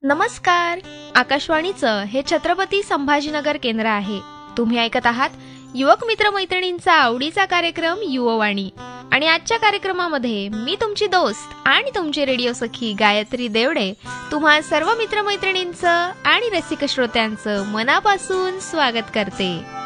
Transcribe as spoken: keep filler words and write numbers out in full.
नमस्कार. आकाशवाणीचं हे छत्रपती संभाजीनगर केंद्र आहे. तुम्ही ऐकत आहात युवक मित्र मैत्रिणींचा आवडीचा कार्यक्रम युववाणी. आणि आजच्या कार्यक्रमामध्ये मी तुमची दोस्त आणि तुमची रेडिओ सखी गायत्री देवडे तुम्हा सर्व मित्रमैत्रिणींचं आणि रसिक श्रोत्यांचं मनापासून स्वागत करते.